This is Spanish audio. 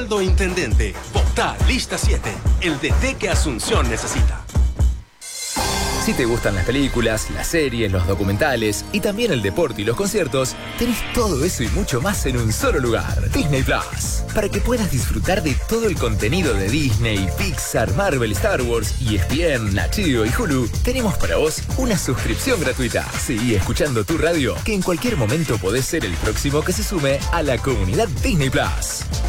Ricardo Intendente. Vota Lista 7, el DT que Asunción necesita. Si te gustan las películas, las series, los documentales y también el deporte y los conciertos, tenés todo eso y mucho más en un solo lugar. Disney Plus. Para que puedas disfrutar de todo el contenido de Disney, Pixar, Marvel, Star Wars, ESPN, Nat Geo y Hulu, tenemos para vos una suscripción gratuita. Seguí escuchando tu radio, que en cualquier momento podés ser el próximo que se sume a la comunidad Disney Plus.